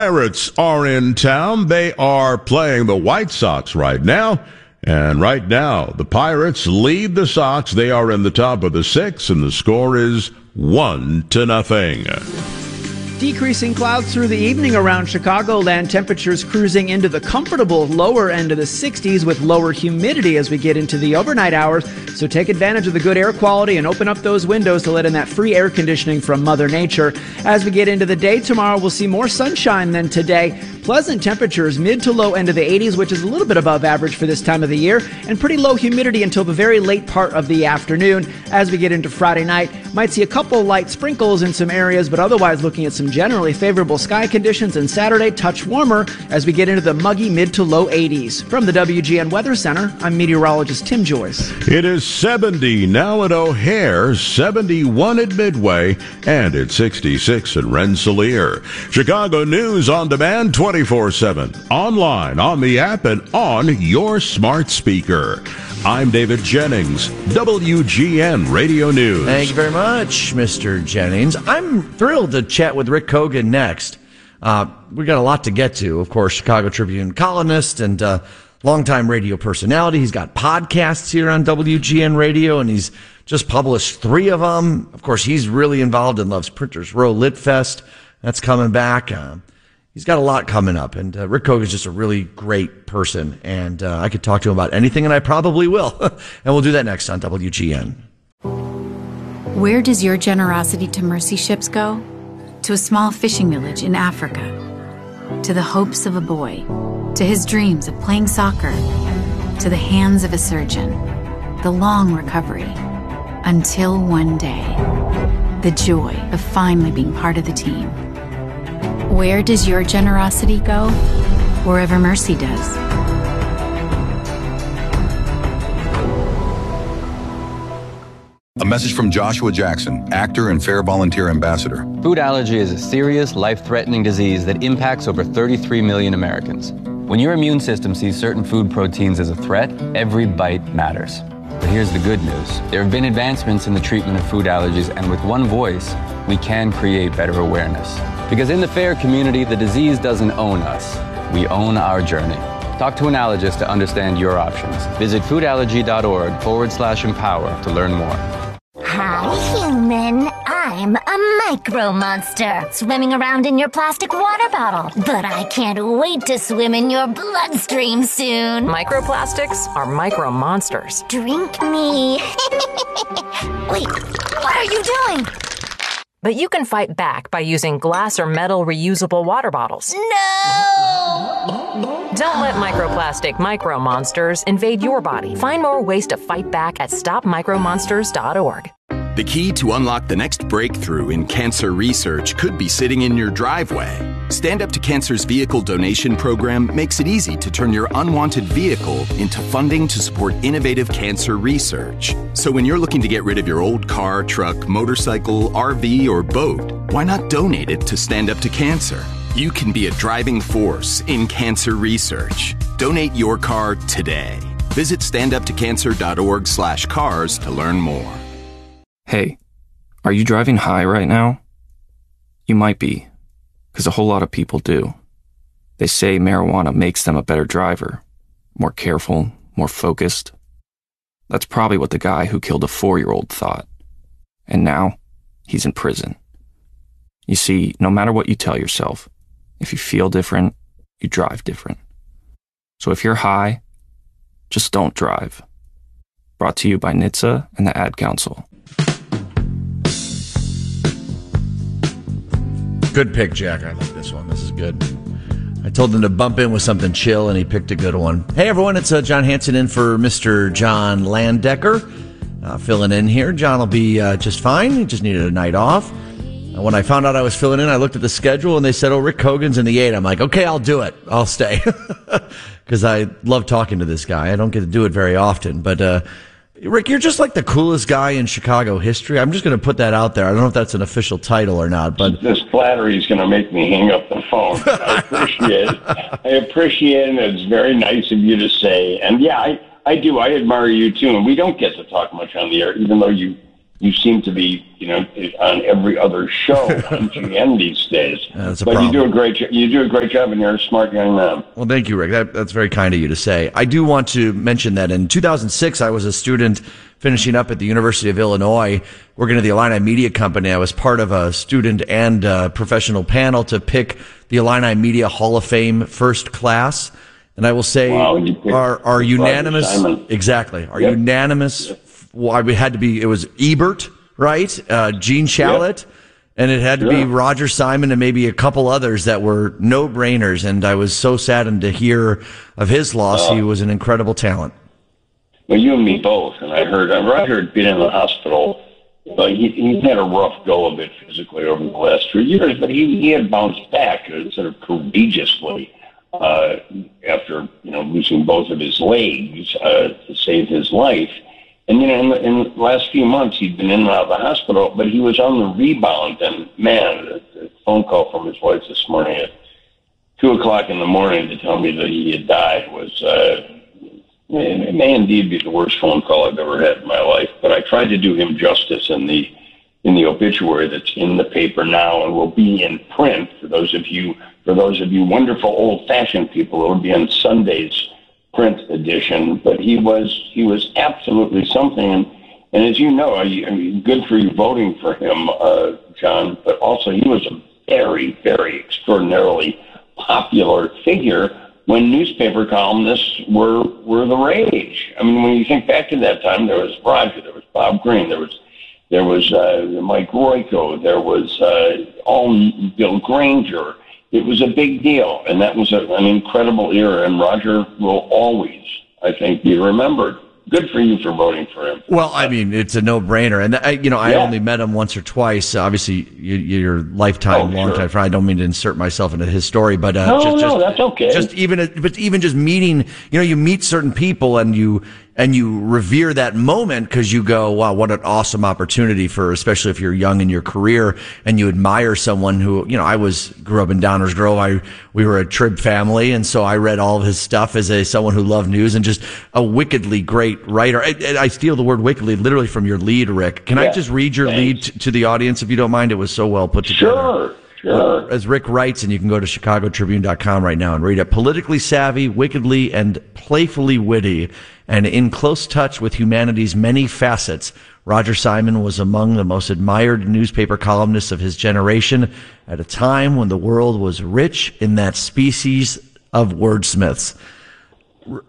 Pirates are in town. They are playing the White Sox right now. And right now, the Pirates lead the Sox. They are in the top of the sixth, and the score is 1-0. Decreasing clouds through the evening around Chicagoland. Temperatures cruising into the comfortable lower end of the 60s with lower humidity as we get into the overnight hours. So take advantage of the good air quality and open up those windows to let in that free air conditioning from Mother Nature. As we get into the day tomorrow, we'll see more sunshine than today. Pleasant temperatures, mid to low end of the 80s, which is a little bit above average for this time of the year, and pretty low humidity until the very late part of the afternoon. As we get into Friday night, might see a couple light sprinkles in some areas, but otherwise looking at some generally favorable sky conditions, and Saturday touch warmer as we get into the muggy mid to low 80s. From the WGN Weather Center, I'm meteorologist Tim Joyce. It is 70 now at O'Hare, 71 at Midway, and it's 66 at Rensselaer. Chicago News on demand 24/7, online, on the app, and on your smart speaker. I'm David Jennings, WGN Radio News. Thank you very much, Mr. Jennings. I'm thrilled to chat with Rick Kogan next. We got a lot to get to. Of course, Chicago Tribune columnist and longtime radio personality. He's got podcasts here on WGN Radio, and he's just published 3 of them. Of course, he's really involved in Love's Printers Row Lit Fest. That's coming back. He's got a lot coming up, and Rick Kogan is just a really great person, and I could talk to him about anything, and I probably will. And we'll do that next on WGN. Where does your generosity to mercy ships go? To a small fishing village in Africa, to the hopes of a boy, to his dreams of playing soccer, to the hands of a surgeon, the long recovery, until one day, the joy of finally being part of the team. Where does your generosity go? Wherever mercy does. A message from Joshua Jackson, actor and Fair Volunteer Ambassador. Food allergy is a serious, life-threatening disease that impacts over 33 million Americans. When your immune system sees certain food proteins as a threat, every bite matters. But here's the good news. There have been advancements in the treatment of food allergies, and with one voice, we can create better awareness. Because in the FAIR community, the disease doesn't own us. We own our journey. Talk to an allergist to understand your options. Visit foodallergy.org/empower to learn more. Hi, human. I'm a micro monster swimming around in your plastic water bottle. But I can't wait to swim in your bloodstream soon. Microplastics are micro monsters. Drink me. Wait, what are you doing? But you can fight back by using glass or metal reusable water bottles. No! Don't let microplastic micro monsters invade your body. Find more ways to fight back at stopmicromonsters.org. The key to unlock the next breakthrough in cancer research could be sitting in your driveway. Stand Up to Cancer's vehicle donation program makes it easy to turn your unwanted vehicle into funding to support innovative cancer research. So when you're looking to get rid of your old car, truck, motorcycle, RV, or boat, why not donate it to Stand Up to Cancer? You can be a driving force in cancer research. Donate your car today. Visit standuptocancer.org/cars to learn more. Hey, are you driving high right now? You might be, because a whole lot of people do. They say marijuana makes them a better driver, more careful, more focused. That's probably what the guy who killed a 4-year-old thought. And now, he's in prison. You see, no matter what you tell yourself, if you feel different, you drive different. So if you're high, just don't drive. Brought to you by NHTSA and the Ad Council. Good pick, Jack. I like this one. This is good. I told him to bump in with something chill, and he picked a good one. Hey, everyone. It's John Hanson in for Mr. John Landecker. Filling in here. John will be just fine. He just needed a night off. When I found out I was filling in, I looked at the schedule, and they said, Rick Kogan's in the 8. I'm like, okay, I'll do it. I'll stay. Because I love talking to this guy. I don't get to do it very often. But Rick, you're just like the coolest guy in Chicago history. I'm just going to put that out there. I don't know if that's an official title or not, but this flattery is going to make me hang up the phone. I appreciate it. I appreciate it. It's very nice of you to say. And yeah, I do. I admire you too. And we don't get to talk much on the air, even though you you seem to be, on every other show on GN these days. That's a but problem. you do a great job. You do a great job, and you're a smart young man. Well, thank you, Rick. That's very kind of you to say. I do want to mention that in 2006, I was a student finishing up at the University of Illinois, working at the Illini Media Company. I was part of a student and professional panel to pick the Illini Media Hall of Fame first class. And I will say, our unanimous, unanimous. Well, it was Ebert, right? Gene Shalit, and it had to be Roger Simon and maybe a couple others that were no-brainers. And I was so saddened to hear of his loss. He was an incredible talent. Well, you and me both. And I heard Roger had been in the hospital. He had a rough go of it physically over the last 3 years, but he had bounced back sort of courageously after losing both of his legs to save his life. And, in the last few months, he'd been in and out of the hospital, but he was on the rebound. And, man, a phone call from his wife this morning at 2 o'clock in the morning to tell me that he had died was, it may indeed be the worst phone call I've ever had in my life. But I tried to do him justice in the obituary that's in the paper now and will be in print for those of you wonderful old-fashioned people. It will be on Sunday's print edition, but he was absolutely something, and as you know, I mean, good for you voting for him, John. But also, he was a very, very extraordinarily popular figure when newspaper columnists were the rage. I mean, when you think back to that time, there was Roger, there was Bob Green, there was Mike Royko, there was Bill Granger. It was a big deal, and that was an incredible era, and Roger will always, I think, be remembered. Good for you for voting for him. Well, I mean, it's a no-brainer. And, I only met him once or twice. Obviously, you're lifetime, longtime friend. I don't mean to insert myself into his story, but no, that's okay. Even just meeting, you meet certain people and you revere that moment because you go, wow, what an awesome opportunity especially if you're young in your career and you admire someone who, I grew up in Downers Grove. We were a Trib family. And so I read all of his stuff as someone who loved news and just a wickedly great writer. I steal the word wickedly literally from your lead, Rick. Can I just read your lead to the audience if you don't mind? It was so well put together. Sure. As Rick writes, and you can go to chicagotribune.com right now and read it. Politically savvy, wickedly and playfully witty, and in close touch with humanity's many facets, Roger Simon was among the most admired newspaper columnists of his generation at a time when the world was rich in that species of wordsmiths. Rick,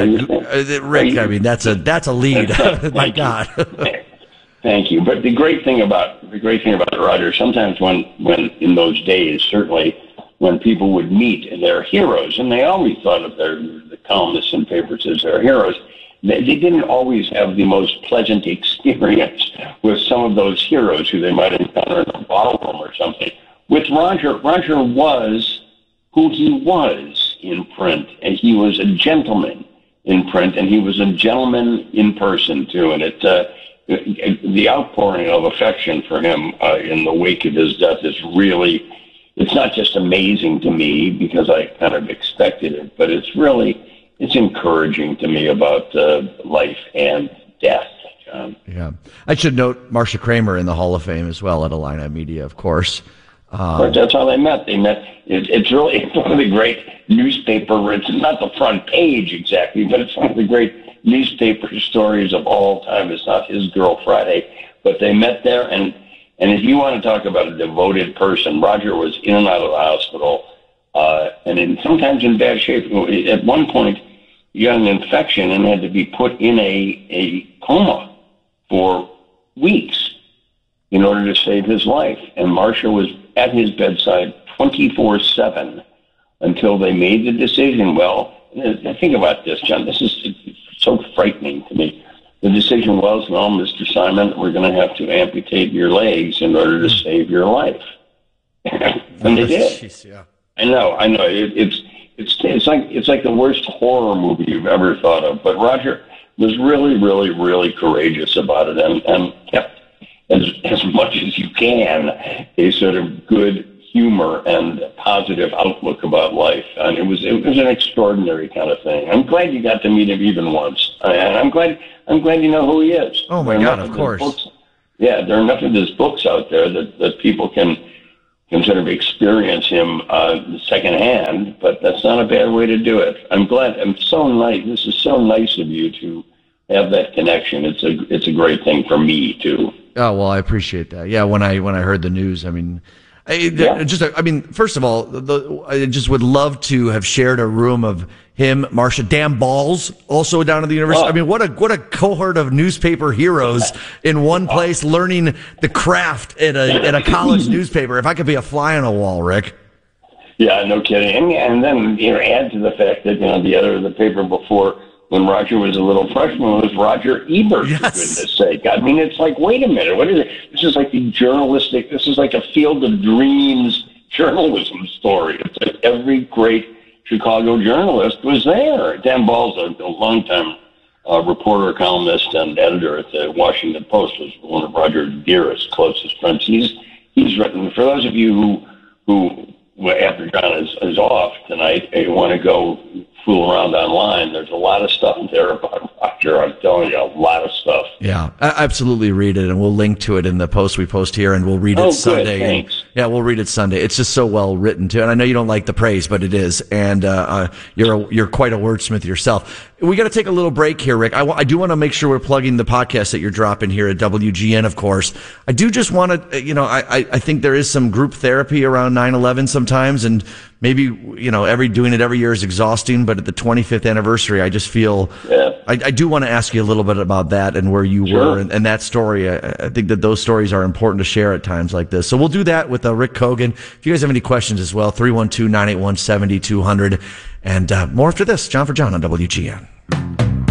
I mean, that's a lead. My God. Thank you. But the great thing about Roger, sometimes when in those days, certainly when people would meet their heroes, and they always thought of the columnists and papers as their heroes, they didn't always have the most pleasant experience with some of those heroes who they might encounter in a ballroom or something. With Roger was who he was in print, and he was a gentleman in print, and he was a gentleman in person too. And the outpouring of affection for him in the wake of his death is really, it's not just amazing to me because I kind of expected it, but it's encouraging to me about life and death, John. Yeah. I should note Marcia Kramer in the Hall of Fame as well at Illini Media, of course. That's how they met. It's one of the great newspaper, it's not the front page exactly, but it's one of the great newspaper stories of all time. It's not His Girl Friday, but they met there. And if you want to talk about a devoted person, Roger was in and out of the hospital, and sometimes in bad shape. At one point, he got an infection and had to be put in a coma for weeks in order to save his life. And Marcia was at his bedside 24/7 until they made the decision. Well, think about this, John. This is so frightening to me. The decision was, well, Mr. Simon, we're going to have to amputate your legs in order to save your life. And they did. Jeez, yeah. I know. It's like the worst horror movie you've ever thought of. But Roger was really, really, really courageous about it and kept as much as you can a sort of good humor and positive outlook about life. And it was an extraordinary kind of thing. I'm glad you got to meet him even once. And I'm glad you know who he is. Oh my God, of course. Yeah, there are enough of his books out there that people can sort of experience him secondhand, but that's not a bad way to do it. I'm glad. I'm so nice. This is so nice of you to have that connection. It's a great thing for me too. Oh, well, I appreciate that. Yeah, when I heard the news, I mean, first of all, I just would love to have shared a room of him, Marsha, Dan Balls, also down at the university. Oh. I mean, what a cohort of newspaper heroes in one place, learning the craft in a college newspaper. If I could be a fly on a wall, Rick. Yeah, no kidding. And then add to the fact that the paper before, when Roger was a little freshman, was Roger Ebert, yes. for goodness sake. I mean, it's like, wait a minute, what is it? This is like this is like a Field of Dreams journalism story. It's like every great Chicago journalist was there. Dan Ball's a longtime reporter, columnist, and editor at the Washington Post, was one of Roger's dearest, closest friends. He's written, for those of you who after John is off tonight, you want to go fool around online, there's a lot of stuff there about Roger. I'm telling you, a lot of stuff. Yeah, absolutely read it, and we'll link to it in the post we post here, and we'll read it Sunday. Good, thanks. Yeah, we'll read it Sunday. It's just so well written too, and I know you don't like the praise, but it is, and you're quite a wordsmith yourself. We got to take a little break here, Rick. I do want to make sure we're plugging the podcast that you're dropping here at WGN, of course. I do just want to, I think there is some group therapy around 9/11 sometimes, and maybe, doing it every year is exhausting, but at the 25th anniversary, I just feel, I do want to ask you a little bit about that and where you were and that story. I think that those stories are important to share at times like this. So we'll do that with Rick Kogan. If you guys have any questions as well, 312-981-7200. And more after this. John for John on WGN.